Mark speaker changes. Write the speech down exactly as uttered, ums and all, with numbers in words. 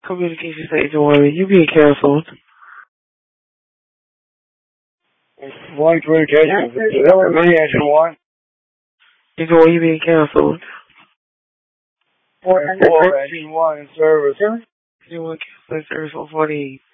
Speaker 1: Communication to Agent one, you being canceled.
Speaker 2: One communication. That was me, Agent one.
Speaker 1: Agent one, you being canceled.
Speaker 2: Four, Agent one in service.
Speaker 1: Agent one canceling service one forty-eight.